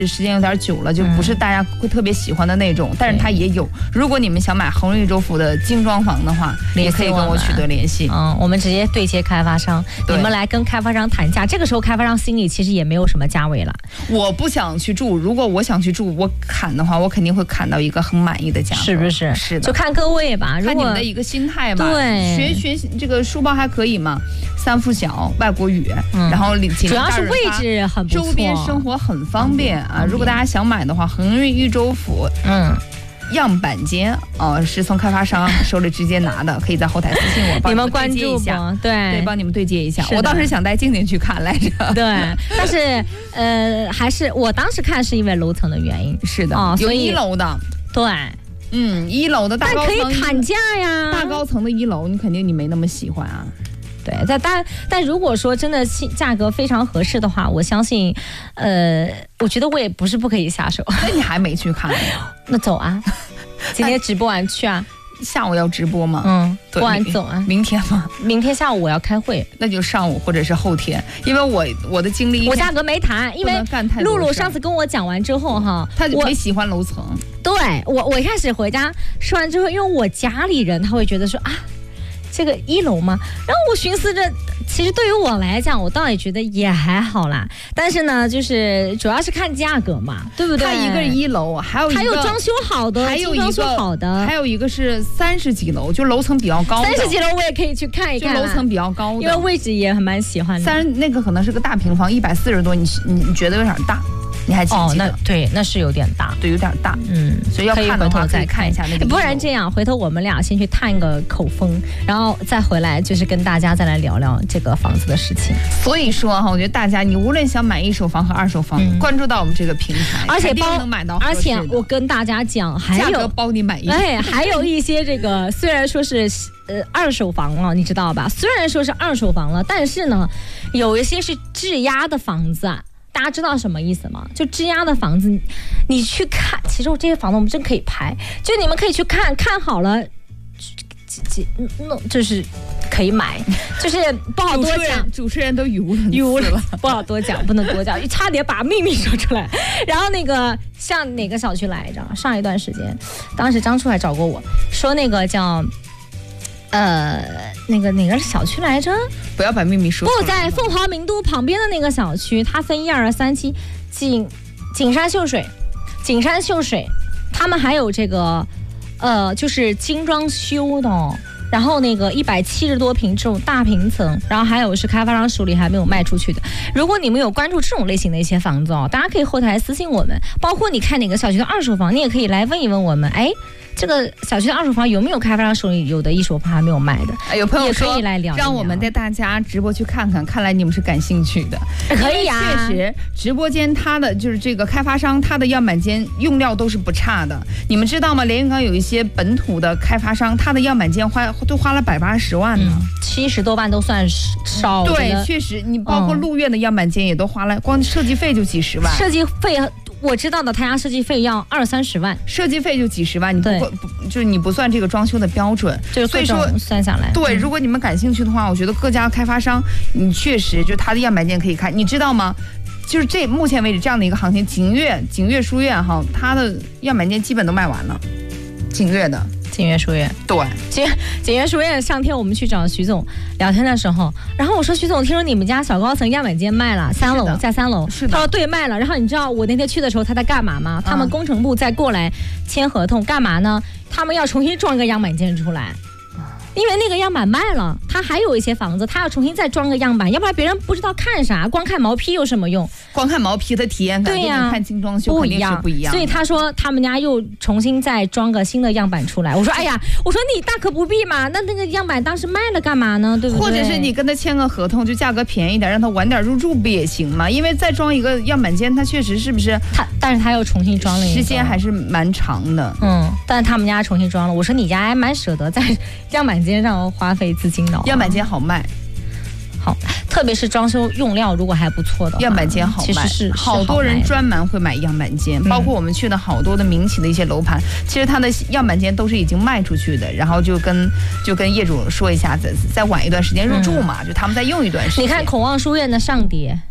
时间有点久了，就不是大家会特别喜欢的那种，但是它也有。如果你们想买恒瑞州府的精装房的话，也可以跟我取得联系。 我们直接对接开发商，你们来跟开发商谈价。这个时候开发商心里其实也没有什么价位了。 我不想去住，如果我想去住，我砍的话，我肯定会砍到一个很满意的价格， 是不是？ 是的， 就看各位吧， 看你们的一个心态吧。 对， 学这个书包还可以嘛，3附小，外国语，然后主要是位置很不错， 周边生活很方便啊。如果大家想买的话，恒瑞豫州府，样板间是从开发商手里直接拿的，可以在后台私信我， 你们关注一下，对， 帮你们对接一下。我当时想带静静去看来着， 对，但是还是我当时看是因为楼层的原因， 是的，有1楼的， 对。 1楼的大高层， 但可以砍价呀。 大高层的1楼，你肯定你没那么喜欢啊。 对，但如果说真的价格非常合适的话，我相信，我觉得我也不是不可以下手。 那你还没去看？ 那走啊！今天直播完去啊。 下午要直播吗？ 播完走啊。 明天吗？ 明天下午我要开会， 那就上午或者是后天，因为我的经历， 我价格没谈，因为露露上次跟我讲完之后哈， 她没喜欢楼层。 对，我一开始回家说完之后，因为我家里人他会觉得说啊，这个1楼吗？然后我寻思着，其实对于我来讲，我倒也觉得也还好啦。但是呢，就是主要是看价格嘛，对不对？ 它一个1楼，还有装修好的， 还有装修好的， 还有一个是30几楼，就楼层比较高的。 30几楼我也可以去看一看， 就楼层比较高的， 因为位置也蛮喜欢的。 那个可能是个大平房，140多，你觉得有点大？你还记不记得？ 那是有点大， 对，有点大，所以要看的话再看一下那个。 不然这样，回头我们俩先去探个口风，然后再回来就是跟大家再来聊聊这个房子的事情。 所以说哈，我觉得大家你无论想买1手房和2手房，关注到我们这个平台， 而且能买到， 而且我跟大家讲，还有价格包你买一， 还有一些这个虽然说是2手房了，你知道吧？虽然说是2手房了，但是呢，有一些是质押的房子啊。大家知道什么意思吗？就质押的房子，你去看，其实我这些房子我们真可以拍，就你们可以去看好了，就是可以买，就是不好多讲。 主持人都语无伦次了， 不好多讲，不能多讲，差点把秘密说出来。然后那个像哪个小区来着？上一段时间，当时张初还找过我说那个叫。那个哪个小区来着？ 不要把秘密说出来。 不在凤凰名都旁边的那个小区，它分1、2、3期，景山秀水，他们还有这个就是精装修的。然后那个170多平这种大平层，然后还有是开发商手里还没有卖出去的。如果你们有关注这种类型的一些房子大家可以后台私信我们，包括你看哪个小区的2手房，你也可以来问一问我们，这个小区的2手房有没有开发商手里有的1手房还没有卖的？ 有朋友说也可以来聊一聊， 让我们带大家直播去看看，看来你们是感兴趣的。 可以啊， 确实，直播间它的就是这个开发商，它的样板间用料都是不差的。你们知道吗？连云港有一些本土的开发商，它的样板间都花了180万呢 ，70多万都算少。 对，确实，你包括路苑的样板间也都花了，光设计费就几十万。 设计费我知道的，他家设计费要20、30万， 设计费就几十万，就是你不算这个装修的标准， 所以说算下来。 对，如果你们感兴趣的话，我觉得各家开发商，你确实就他的样板间可以看，你知道吗？就是目前为止这样的一个行情，景悦书院哈，它的样板间基本都卖完了，景悦书院，对， 景悦书院。上天我们去找徐总聊天的时候，然后我说徐总，听说你们家小高层样板间卖了，3楼在3楼，他说对卖了。然后你知道我那天去的时候他在干嘛吗？他们工程部在过来签合同，干嘛呢？他们要重新装个样板间出来。因为那个样板卖了，他还有一些房子，他要重新再装个样板，要不然别人不知道看啥，光看毛坯有什么用？光看毛坯的体验感，对呀，看精装修肯定是不一样。所以他说他们家又重新再装个新的样板出来。我说哎呀，我说你大可不必嘛，那个样板当时卖了干嘛呢？对不对？或者是你跟他签个合同，就价格便宜点，让他晚点入住不也行吗？因为再装一个样板间，他确实是不是但是他又重新装了一个，时间还是蛮长的。但是他们家重新装了。我说你家还蛮舍得在样板间上花费资金的。样板间好卖，好，特别是装修用料如果还不错的样板间好卖，其实是好多人专门会买样板间，包括我们去的好多的民企的一些楼盘，其实它的样板间都是已经卖出去的，然后就跟业主说一下，再晚一段时间入住嘛，就他们再用一段时间。你看孔望书院的上叠，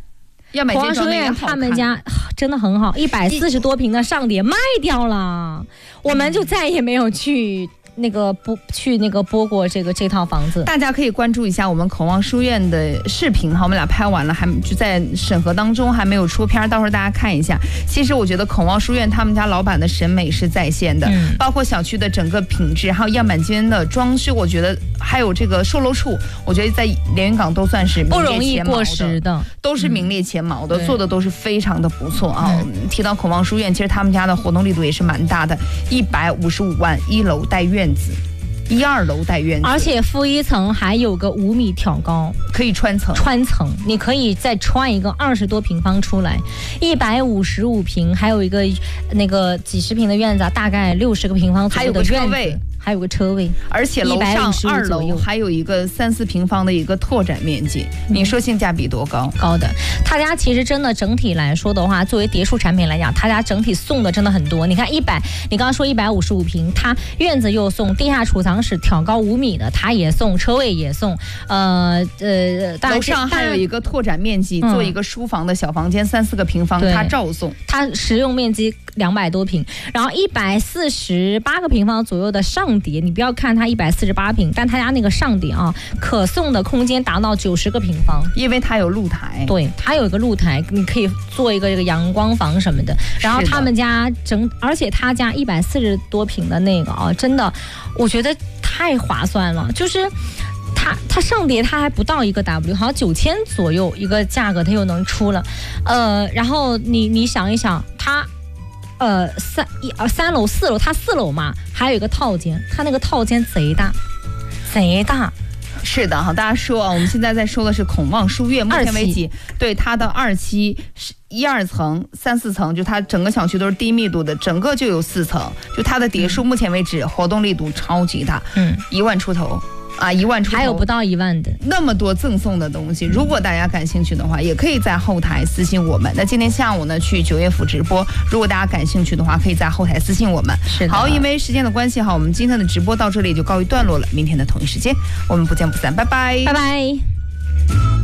孔望书院他们家真的很好，140多平的上叠卖掉了，我们就再也没有去播过这套房子。 大家可以关注一下我们孔望书院的视频哈，我们俩拍完了，还就在审核当中，还没有出片，到时候大家看一下。其实我觉得孔望书院他们家老板的审美是在线的，包括小区的整个品质，还有样板间的装修，我觉得还有这个售楼处，我觉得在连云港都算是不容易过时的， 都是名列前茅的，做的都是非常的不错啊。提到孔望书院，其实他们家的活动力度也是蛮大的，155万，1楼带院子，1、2楼带院子， 而且负1层还有个5米挑高， 可以穿层， 你可以再穿一个20多平方出来，155平，还有一个那个几十平的院子，大概60个平方左右的院子。还有个车位， 而且楼上2楼还有一个3、4平方的一个拓展面积，你说性价比多高？ 高的。他家其实真的整体来说的话，作为别墅产品来讲，他家整体送的真的很多。你看你刚刚说155平，他院子又送，地下储藏室挑高5米的，他也送，车位也送， 楼上还有一个拓展面积，做一个书房的小房间，3、4个平方，他照送。 他实用面积200多平，然后148个平方左右的上叠，你不要看它148平，但他家那个上叠啊，可送的空间达到90个平方， 因为它有露台。 对，它有一个露台，你可以做一个这个阳光房什么的。然后他们家而且他家140多平的那个啊，真的，我觉得太划算了，就是。它上叠它还不到1个 W， 好像9000左右一个价格，它又能出了，然后你想一想，它3楼4楼，它4楼嘛，还有一个套间，它那个套间贼大。 是的哈，大家说啊，我们现在在说的是孔望书院，目前为止对它的2期1、2层、3、4层，就它整个小区都是低密度的，整个就有4层，就它的叠数目前为止活动力度超级大，1万出头。1万出头， 还有不到1万的， 那么多赠送的东西，如果大家感兴趣的话，也可以在后台私信我们。那今天下午呢，去9月府直播，如果大家感兴趣的话，可以在后台私信我们。 是的。 好，因为时间的关系哈，我们今天的直播到这里就告一段落了。明天的同一时间，我们不见不散，拜拜， 拜拜。